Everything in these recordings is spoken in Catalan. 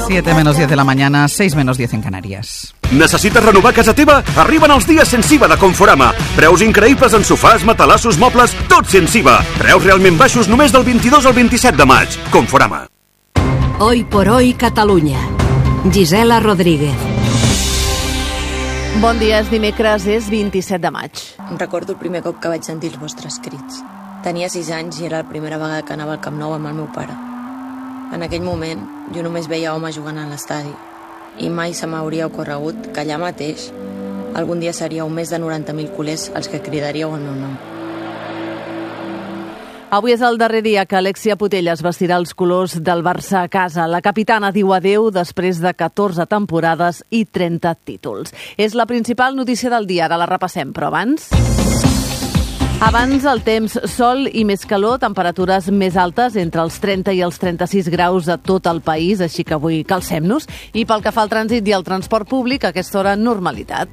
7:10 de la mañana, 6:10 en Canàries. Necessites renovar casa teva? Arriben els dies sense IVA de Conforama. Preus increïbles en sofàs, matalassos, mobles, tot sense IVA. Preus realment baixos només del 22 al 27 de maig. Conforama. Hoy por hoy Catalunya. Gisela Rodríguez. Bon dia, és dimecres, és 27 de maig. Em recordo el primer cop que vaig sentir els vostres crits. Tenia 6 anys i era la primera vegada que anava al Camp Nou amb el meu pare. En aquell moment, jo només veia homes jugant a l'estadi i mai se m'hauria ocorregut que allà mateix algun dia seríeu més de 90.000 culers els que cridaríeu el meu nom. Avui és el darrer dia que Alexia Putellas vestirà els colors del Barça a casa. La capitana diu adeu després de 14 temporades i 30 títols. És la principal notícia del dia, ara la repassem, però abans el temps, sol i més calor, temperatures més altes, entre els 30 i els 36 graus a tot el país, així que avui calcem-nos. I pel que fa al trànsit i al transport públic, a aquesta hora normalitat.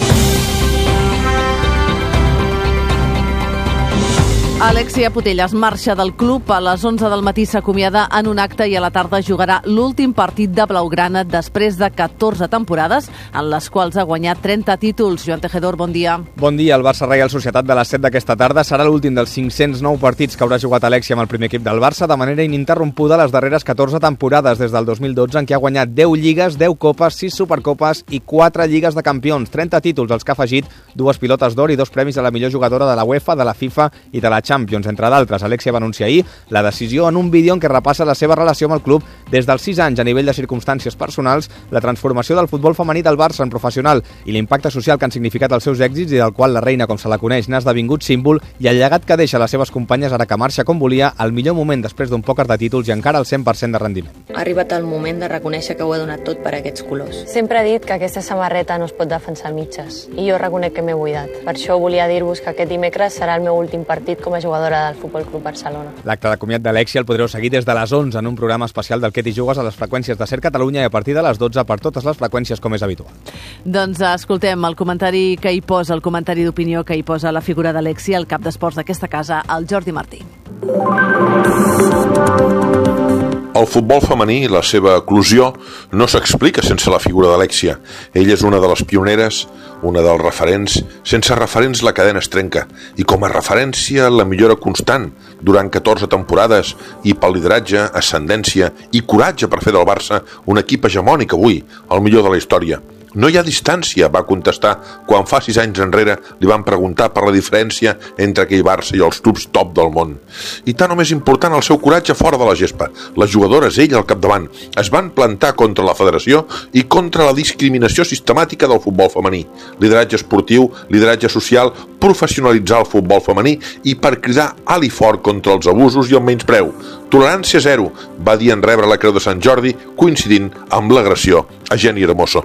Alexia Putellas marxa del club. A les 11 del matí s'acomiada en un acte i a la tarda jugarà l'últim partit de Blaugrana després de 14 temporades, en les quals ha guanyat 30 títols. Joan Tejedor, bon dia. Bon dia. El Barça Reial Societat de les 7 d'aquesta tarda serà l'últim dels 509 partits que haurà jugat Alexia amb el primer equip del Barça de manera ininterrompuda les darreres 14 temporades, des del 2012, en què ha guanyat 10 lligues, 10 copes, 6 supercopes i 4 lligues de campions. 30 títols, els que ha afegit 2 pilotes d'or i 2 premis a la millor jugadora de la UEFA, de la FIFA i de la Champions, entre d'altres. Alexia va anunciar ahir la decisió en un vídeo en què repassa la seva relació amb el club des dels 6 anys a nivell de circumstàncies personals, la transformació del futbol femení del Barça en professional i l'impacte social que han significat els seus èxits i del qual la reina, com se la coneix, n'ha esdevingut símbol, i el llegat que deixa a les seves companyes ara que marxa com volia, al millor moment després d'un pòquer de títols i encara al 100% de rendiment. Ha arribat el moment de reconèixer que ho he donat tot per aquests colors. Sempre he dit que aquesta samarreta no es pot defensar al mitges i jo reconec que m'he buidat. Per això volia dir-vos que aquest dimecres serà el meu últim partit com a jugadora del Futbol Club Barcelona. L'acte de comiat d'Alexia el podreu seguir des de les 11 en un programa especial del Què t'hi jugues a les freqüències de Ser Catalunya i a partir de les 12 per totes les freqüències com és habitual. Doncs escoltem el comentari que hi posa, el comentari d'opinió que hi posa la figura d'Alexia, el cap d'esports d'aquesta casa, el Jordi Martí. El futbol femení i la seva eclosió no s'explica sense la figura d'Alexia. Ella és una de les pioneres, una dels referents. Sense referents la cadena es trenca. I com a referència la millora constant durant 14 temporades i pel lideratge, ascendència i coratge per fer del Barça un equip hegemònic avui, el millor de la història. No hi ha distància, va contestar quan fa 6 anys enrere li van preguntar per la diferència entre aquell Barça i els clubs top del món. I tant o més important el seu coratge fora de la gespa. Les jugadores, ell al capdavant, es van plantar contra la federació i contra la discriminació sistemàtica del futbol femení. Lideratge esportiu, lideratge social, professionalitzar el futbol femení i per cridar alt i fort contra els abusos i el menyspreu. Tolerància zero, va dir en rebre la Creu de Sant Jordi, coincidint amb l'agressió a Jenny Hermoso.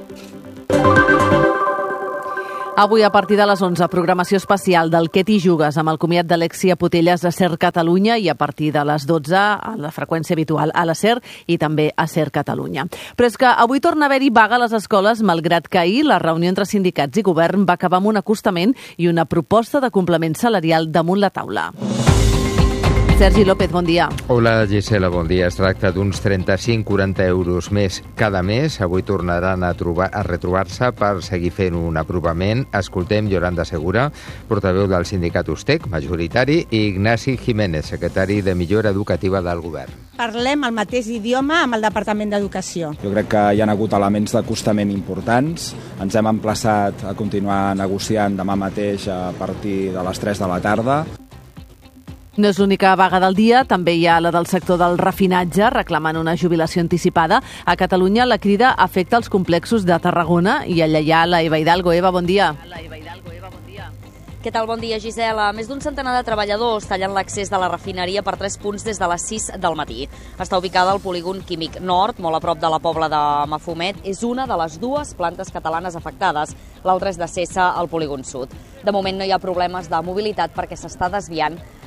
Avui, a partir de les 11, programació especial del Què t'hi jugues amb el comiat d'Alexia Putellas a Ser Catalunya i a partir de les 12 a la freqüència habitual a la Ser i també a Ser Catalunya. Però és que avui torna a haver-hi vaga a les escoles, malgrat que ahir la reunió entre sindicats i govern va acabar amb un acostament i una proposta de complement salarial damunt la taula. Sergi López, bon dia. Hola, Gisela, bon dia. Es tracta d'uns 35-40 euros més cada mes. Avui tornaran a retrobar-se per seguir fent un aprovament. Escoltem Yolanda Segura, portaveu del sindicat USTEC, majoritari, i Ignasi Jiménez, secretari de Millora Educativa del Govern. Parlem el mateix idioma amb el Departament d'Educació. Jo crec que hi ha hagut elements d'acostament importants. Ens hem emplaçat a continuar negociant demà mateix a partir de les 3 de la tarda. No és l'única vaga del dia, també hi ha la del sector del refinatge, reclamant una jubilació anticipada. A Catalunya la crida afecta els complexos de Tarragona i allà hi ha la Eva Hidalgo. Eva, bon dia. Què tal? Bon dia, Gisela. Més d'un centenar de treballadors tallen l'accés de la refineria per 3 punts des de les 6 del matí. Està ubicada al polígon químic nord, molt a prop de la Pobla de Mafumet. És una de les 2 plantes catalanes afectades. L'altra és de Cessa, al polígon sud. De moment no hi ha problemes de mobilitat perquè s'està desviant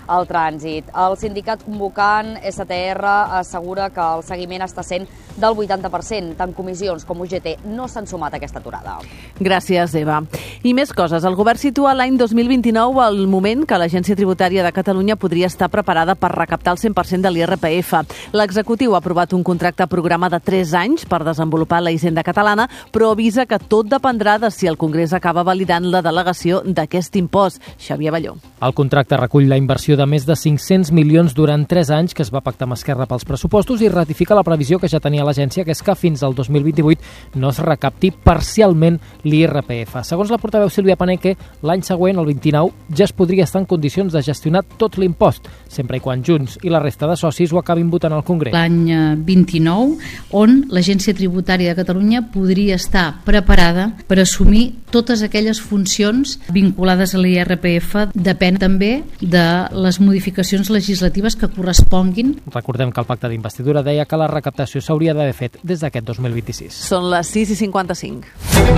el trànsit. El sindicat convocant STR assegura que el seguiment està sent del 80%. Tant comissions com UGT no s'han sumat a aquesta aturada. Gràcies, Eva. I més coses. El govern situa l'any 2029 al moment que l'Agència Tributària de Catalunya podria estar preparada per recaptar el 100% de l'IRPF. L'executiu ha aprovat un contracte programa de 3 anys per desenvolupar la hisenda catalana, però avisa que tot dependrà de si el Congrés acaba validant la delegació d'aquest impost. Xavier Balló. El contracte recull la inversió de més de 500 milions durant 3 anys que es va pactar amb Esquerra pels pressupostos i ratifica la previsió que ja tenia l'agència, que és que fins al 2028 no es recapti parcialment l'IRPF. Segons la portaveu Sílvia Paneque, l'any següent, el 29, ja es podria estar en condicions de gestionar tot l'impost, sempre i quan Junts i la resta de socis ho acabin votant al Congrés. L'any 29, on l'Agència Tributària de Catalunya podria estar preparada per assumir totes aquelles funcions vinculades a l'IRPF. Depèn també de les modificacions legislatives que corresponguin. Recordem que el pacte d'investidura deia que la recaptació s'hauria d'haver fet des d'aquest 2026. Són les 6:55.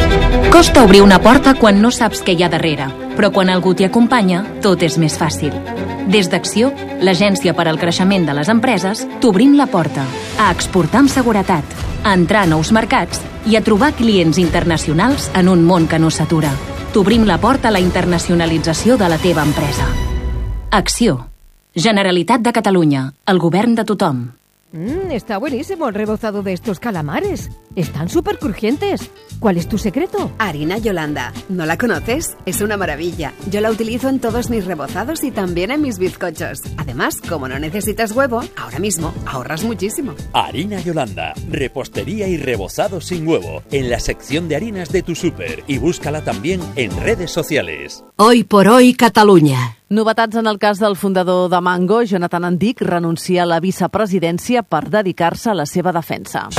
Costa obrir una porta quan no saps què hi ha darrere, però quan algú t'hi acompanya, tot és més fàcil. Des d'Acció, l'agència per al creixement de les empreses, t'obrim la porta a exportar amb seguretat, a entrar a nous mercats i a trobar clients internacionals en un món que no s'atura. T'obrim la porta a la internacionalització de la teva empresa. Acció. Generalitat de Catalunya. El govern de tothom. Está buenísimo el rebozado de estos calamares. Están súper crujientes. ¿Cuál es tu secreto? Harina Yolanda. ¿No la conoces? Es una maravilla. Yo la utilizo en todos mis rebozados y también en mis bizcochos. Además, como no necesitas huevo, ahora mismo ahorras muchísimo. Harina Yolanda. Repostería y rebozado sin huevo. En la sección de harinas de tu súper. Y búscala también en redes sociales. Hoy por hoy, Catalunya. Novetats en el cas del fundador de Mango, Jonathan Andic, renuncia a la vicepresidència per dedicar-se a la seva defensa.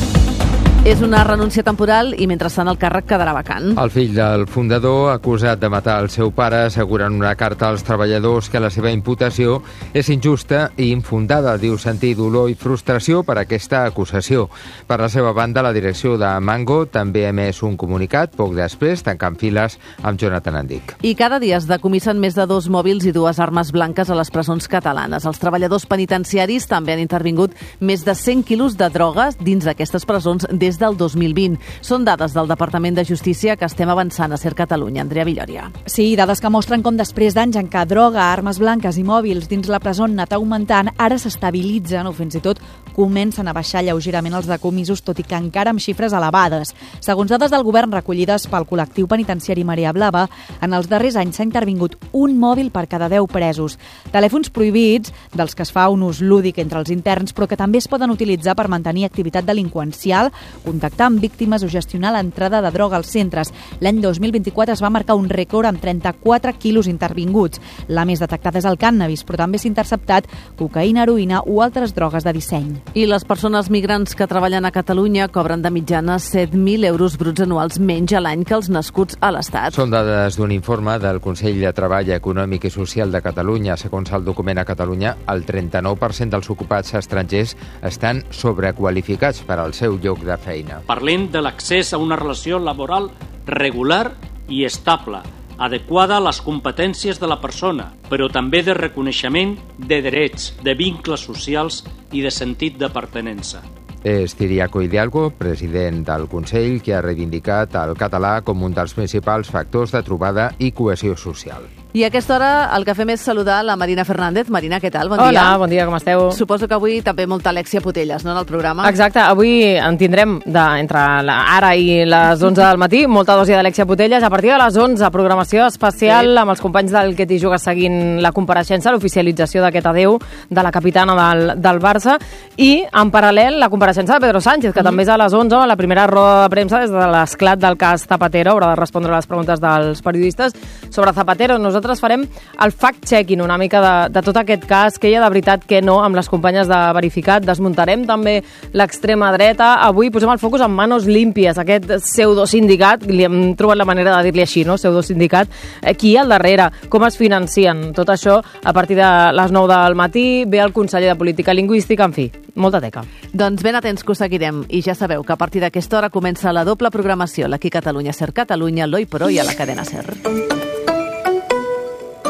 És una renúncia temporal i mentrestant el càrrec quedarà vacant. El fill del fundador, acusat de matar el seu pare, assegura en una carta als treballadors que la seva imputació és injusta i infundada. Diu sentir dolor i frustració per aquesta acusació. Per la seva banda, la direcció de Mango també ha emès un comunicat, poc després, tancant files amb Jonathan Andic. I cada dia es decomissen més de 2 mòbils i 2 armes blanques a les presons catalanes. Els treballadors penitenciaris també han intervingut més de 100 quilos de drogues dins d'aquestes presons des del 2020. Són dades del Departament de Justícia que estem avançant a Ser Catalunya. Andrea Villoria. Sí, dades que mostren com després d'anys en què droga, armes blanques i mòbils dins la presó han anat augmentant, ara s'estabilitzen o fins i tot comencen a baixar lleugerament els decomisos, tot i que encara amb xifres elevades. Segons dades del govern recollides pel col·lectiu penitenciari Marea Blava, en els darrers anys s'ha intervingut un mòbil per cada 10 presos. Telèfons prohibits, dels que es fa un ús lúdic entre els interns, però que també es poden utilitzar per mantenir activitat delinqüencial, contactar amb víctimes o gestionar l'entrada de droga als centres. L'any 2024 es va marcar un rècord amb 34 quilos intervinguts. La més detectada és el cànnabis, però també s'ha interceptat cocaïna, heroïna o altres drogues de disseny. I les persones migrants que treballen a Catalunya cobren de mitjana 7.000 euros bruts anuals menys a l'any que els nascuts a l'Estat. Són dades d'un informe del Consell de Treball Econòmic i Social de Catalunya. Segons el document a Catalunya, el 39% dels ocupats estrangers estan sobrequalificats per al seu lloc de feina. Parlem de l'accés a una relació laboral regular i estable, adequada a les competències de la persona, però també de reconeixement de drets, de vincles socials i de sentit de pertinença. És Ciriaco Hidalgo, president del Consell, que ha reivindicat el català com un dels principals factors de trobada i cohesió social. I a aquesta hora el que fem és saludar la Marina Fernández. Marina, què tal? Bon dia. Hola, bon dia, com esteu? Suposo que avui també molta Alexia Putelles, no, en el programa? Exacte, avui en tindrem entre ara i les 11 del matí molta dosi d'Alexia Putelles. A partir de les 11, programació especial amb els companys del Que t'hi jugues seguint la compareixença, l'oficialització d'aquest adeu de la capitana del Barça i, en paral·lel, la compareixença de Pedro Sánchez, que també és a les 11, la primera roda de premsa des de l'esclat del cas Zapatero. Haurà de respondre a les preguntes dels periodistes sobre Zapatero. Nosaltres farem el fact-checking una mica de tot aquest cas, que hi ha de veritat que no, amb les companyes de Verificat. Desmuntarem també l'extrema dreta. Avui posem el focus en Manos Limpias, aquest pseudosindicat, li hem trobat la manera de dir-li així, no? Pseudosindicat. Qui hi ha al darrere? Com es financien? Tot això a partir de les 9 del matí. Ve el conseller de Política Lingüística, en fi, molta teca. Doncs ben atents que ho seguirem. I ja sabeu que a partir d'aquesta hora comença la doble programació, l'Aquí Catalunya, Ser Catalunya, l'Hoy por Hoy a la cadena Ser.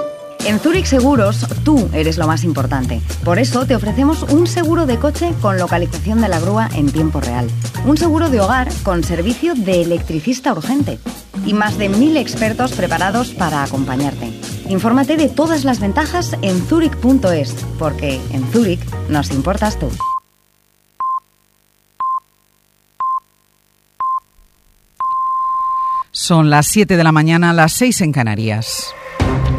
En Zurich Seguros, tú eres lo más importante. Por eso te ofrecemos un seguro de coche con localización de la grúa en tiempo real. Un seguro de hogar con servicio de electricista urgente. Y más de 1000 expertos preparados para acompañarte. Infórmate de todas las ventajas en zurich.es, porque en Zurich nos importas tú. Son las 7 de la mañana, las 6 en Canarias.